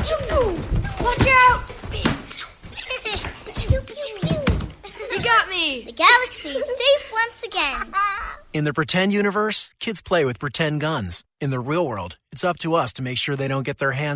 Watch out! You got me! The galaxy is safe once again. In the pretend universe, kids play with pretend guns. In the real world, it's up to us to make sure they don't get their hands